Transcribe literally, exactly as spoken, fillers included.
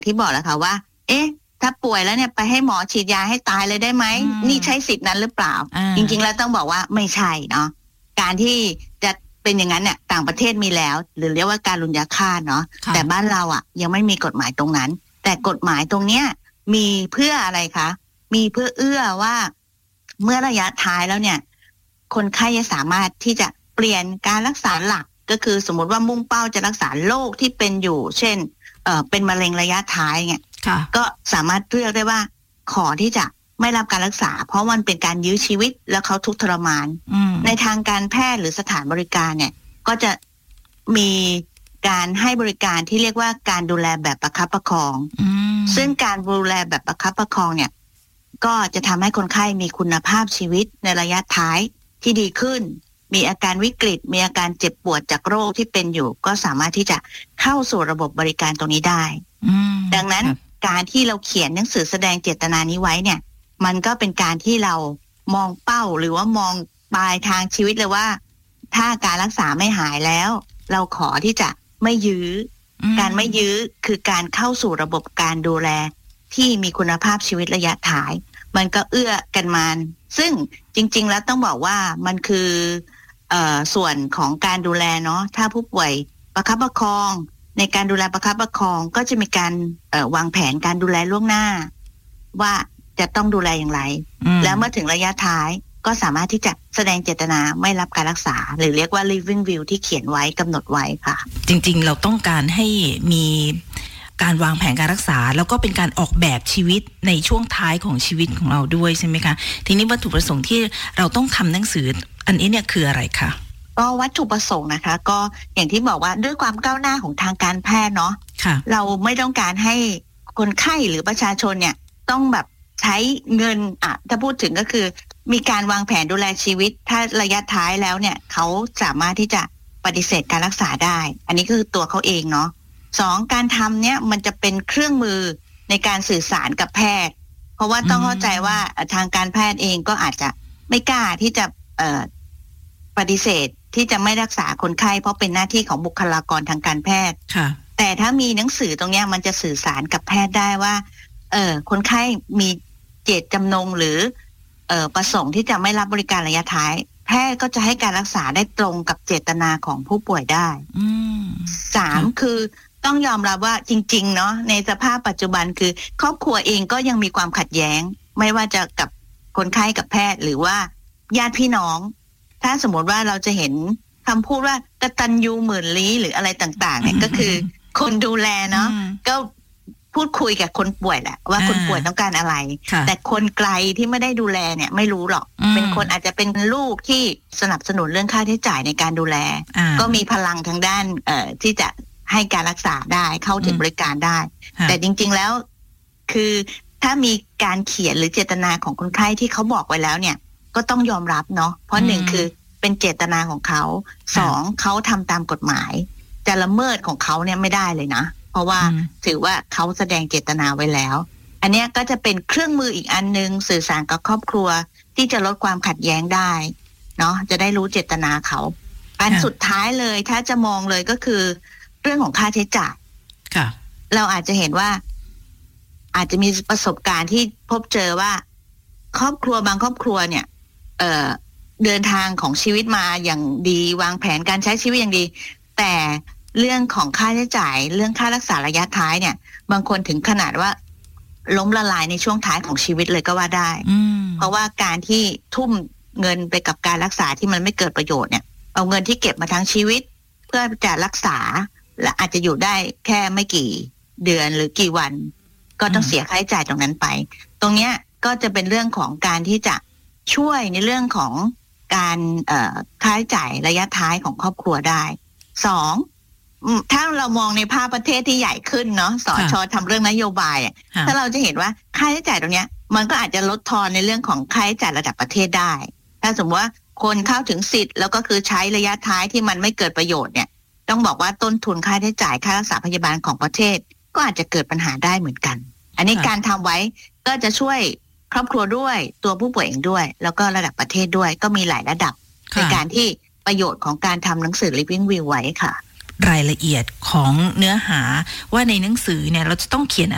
ที่บอกแล้วค่ะว่าเอ๊ะถ้าป่วยแล้วเนี่ยไปให้หมอฉีดยาให้ตายเลยได้ไหมนี่ใช้สิทธินั้นหรือเปล่าจริงๆแล้วต้องบอกว่าไม่ใช่เนาะการที่จะเป็นอย่างนั้นเนี่ยต่างประเทศมีแล้วหรือเรียกว่าการรุนยาฆ่าเนาะแต่บ้านเราอ่ะยังไม่มีกฎหมายตรงนั้นแต่กฎหมายตรงเนี้ยมีเพื่ออะไรคะมีเพื่อเอื้อว่าเมื่อระยะท้ายแล้วเนี่ยคนไข้จะสามารถที่จะเปลี่ยนการรักษาหลักก็คือสมมติว่ามุ่งเป้าจะรักษาโรคที่เป็นอยู่เช่นเอ่อเป็นมะเร็งระยะท้ายเนี่ยก็สามารถเลือกได้ว่าขอที่จะไม่รับการรักษาเพราะมันเป็นการยื้อชีวิตแล้วเขาทุกข์ทรมานในทางการแพทย์หรือสถานบริการเนี่ยก็จะมีการให้บริการที่เรียกว่าการดูแลแบบประคับประคองซึ่งการดูแลแบบประคับประคองเนี่ยก็จะทำให้คนไข้มีคุณภาพชีวิตในระยะท้ายที่ดีขึ้นมีอาการวิกฤตมีอาการเจ็บปวดจากโรคที่เป็นอยู่ก็สามารถที่จะเข้าสู่ระบบบริการตรงนี้ได้ดังนั้นการที่เราเขียนหนังสือแสดงเจตนานี้ไว้เนี่ยมันก็เป็นการที่เรามองเป้าหรือว่ามองปลายทางชีวิตเลยว่าถ้าการรักษาไม่หายแล้วเราขอที่จะไม่ยื้อการไม่ยื้อคือการเข้าสู่ระบบการดูแลที่มีคุณภาพชีวิตระยะท้ายมันก็เอื้อกันมาซึ่งจริงๆแล้วต้องบอกว่ามันคือเอ่อส่วนของการดูแลเนาะถ้าผู้ป่วยประคับประคองในการดูแลประคับประคองก็จะมีการเอ่อวางแผนการดูแลล่วงหน้าว่าจะต้องดูแลอย่างไรแล้วเมื่อถึงระยะท้ายก็สามารถที่จะแสดงเจตนาไม่รับการรักษาหรือเรียกว่า living will ที่เขียนไว้กำหนดไว้ค่ะจริงๆเราต้องการให้มีการวางแผนการรักษาแล้วก็เป็นการออกแบบชีวิตในช่วงท้ายของชีวิตของเราด้วยใช่ไหมคะทีนี้วัตถุประสงค์ที่เราต้องทำหนังสืออันนี้เนี่ยคืออะไรคะก็วัตถุประสงค์นะคะก็อย่างที่บอกว่าด้วยความก้าวหน้าของทางการแพทย์เนาะเราไม่ต้องการให้คนไข้หรือประชาชนเนี่ยต้องแบบใช้เงินอ่ะถ้าพูดถึงก็คือมีการวางแผนดูแลชีวิตถ้าระยะท้ายแล้วเนี่ยเขาสามารถที่จะปฏิเสธการรักษาได้อันนี้คือตัวเขาเองเนาะสองการทำเนี่ยมันจะเป็นเครื่องมือในการสื่อสารกับแพทย์เพราะว่าต้องเข้าใจว่าทางการแพทย์เองก็อาจจะไม่กล้าที่จะเอ่อปฏิเสธที่จะไม่รักษาคนไข้เพราะเป็นหน้าที่ของบุคลากรทางการแพทย์แต่ถ้ามีหนังสือตรงนี้มันจะสื่อสารกับแพทย์ได้ว่าเออคนไข้มีเจตจำนงหรือเอ่อประสงค์ที่จะไม่รับบริการระยะท้ายแพทย์ก็จะให้การรักษาได้ตรงกับเจตนาของผู้ป่วยได้สามคือต้องยอมรับว่าจริงๆเนาะในสภาพปัจจุบันคือครอบครัวเองก็ยังมีความขัดแย้งไม่ว่าจะกับคนไข้กับแพทย์หรือว่าญาติพี่น้องถ้าสมมติว่าเราจะเห็นคำพูดว่ากตัญญูหมื่นลี้หรืออะไรต่างๆเนี่ยก็คือคนดูแลเนาะก็พูดคุยกับคนป่วยแหละว่าคนป่วยต้องการอะไรแต่คนไกลที่ไม่ได้ดูแลเนี่ยไม่รู้หรอกเป็นคนอาจจะเป็นลูกที่สนับสนุนเรื่องค่าใช้จ่ายในการดูแลก็มีพลังทางด้านเอ่อที่จะให้การรักษาได้เข้าถึงบริการได้แต่จริงๆแล้วคือถ้ามีการเขียนหรือเจตนาของคนไข้ที่เขาบอกไว้แล้วเนี่ยก็ต้องยอมรับเนาะเพราะหนึ่งคือเป็นเจตนาของเขาสองเขาทำตามกฎหมายจะละเมิดของเขาเนี่ยไม่ได้เลยนะเพราะว่าถือว่าเขาแสดงเจตนาไว้แล้วอันนี้ก็จะเป็นเครื่องมืออีกอันนึงสื่อสารกับครอบครัวที่จะลดความขัดแย้งได้เนาะจะได้รู้เจตนาเขาอันสุดท้ายเลยถ้าจะมองเลยก็คือเรื่องของค่าใช้จ่ายเราอาจจะเห็นว่าอาจจะมีประสบการณ์ที่พบเจอว่าครอบครัวบางครอบครัวเนี่ยเอ่อเดินทางของชีวิตมาอย่างดีวางแผนการใช้ชีวิตอย่างดีแต่เรื่องของค่าใช้จ่ายเรื่องค่ารักษาระยะท้ายเนี่ยบางคนถึงขนาดว่าล้มละลายในช่วงท้ายของชีวิตเลยก็ว่าได้เพราะว่าการที่ทุ่มเงินไปกับการรักษาที่มันไม่เกิดประโยชน์เนี่ยเอาเงินที่เก็บมาทั้งชีวิตเพื่อจะรักษาและอาจจะอยู่ได้แค่ไม่กี่เดือนหรือกี่วันก็ต้องเสียค่าใช้จ่ายตรงนั้นไปตรงเนี้ยก็จะเป็นเรื่องของการที่จะช่วยในเรื่องของการเอ่อค่าใช้จ่ายระยะท้ายของครอบครัวได้สองถ้าเรามองในภาพประเทศที่ใหญ่ขึ้นเนาะสช.ทำเรื่องนโยบายถ้าเราจะเห็นว่าค่าใช้จ่ายตรงเนี้ยมันก็อาจจะลดทอนในเรื่องของค่าใช้จ่ายระดับประเทศได้ถ้าสมมติว่าคนเข้าถึงสิทธิ์แล้วก็คือใช้ระยะท้ายที่มันไม่เกิดประโยชน์เนี่ยต้องบอกว่าต้นทุนค่าใช้จ่ายค่ารักษาพยาบาลของประเทศก็อาจจะเกิดปัญหาได้เหมือนกันอันนี้การทำไว้ก็จะช่วยครอบครัวด้วยตัวผู้ป่วยเองด้วยแล้วก็ระดับประเทศด้วยก็มีหลายระดับในการที่ประโยชน์ของการทำหนังสือ Living Will ไว้ค่ะรายละเอียดของเนื้อหาว่าในหนังสือเนี่ยเราจะต้องเขียน